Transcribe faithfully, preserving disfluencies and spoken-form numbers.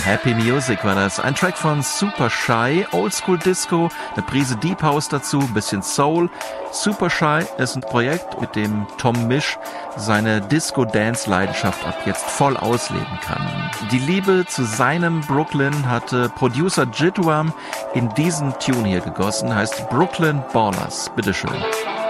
Happy Music war das. Ein Track von Super Shy, Oldschool Disco, eine Prise Deep House dazu, ein bisschen Soul. Super Shy ist ein Projekt, mit dem Tom Misch seine Disco-Dance-Leidenschaft ab jetzt voll ausleben kann. Die Liebe zu seinem Brooklyn hatte Producer Jidwam in diesen Tune hier gegossen, heißt Brooklyn Ballers. Bitteschön.